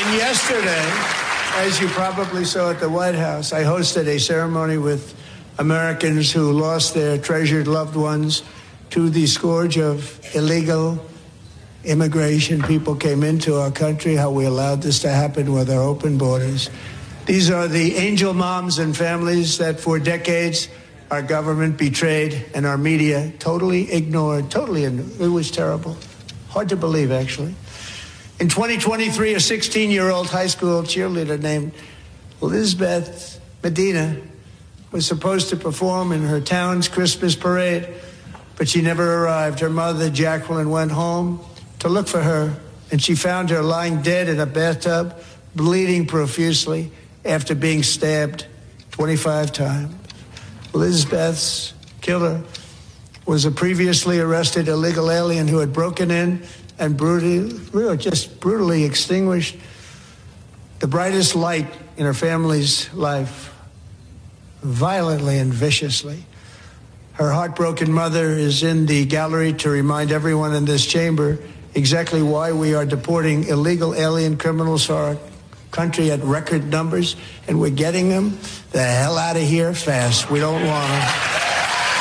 And yesterday, as you probably saw at the White House, I hosted a ceremony with Americans who lost their treasured loved ones to the scourge of illegal immigration. People came into our country, how we allowed this to happen with our open borders. These are the angel moms and families that for decades our government betrayed and our media totally ignored. It was terrible. Hard to believe, actually. In 2023, a 16-year-old high school cheerleader named Elizabeth Medina was supposed to perform in her town's Christmas parade, but she never arrived. Her mother, Jacqueline, went home to look for her, and she found her lying dead in a bathtub, bleeding profusely after being stabbed 25 times. Elizabeth's killer was a previously arrested illegal alien who had broken in and brutally extinguished the brightest light in her family's life, violently and viciously. Her heartbroken mother is in the gallery to remind everyone in this chamber exactly why we are deporting illegal alien criminals to our country at record numbers, and we're getting them the hell out of here fast. We don't want them.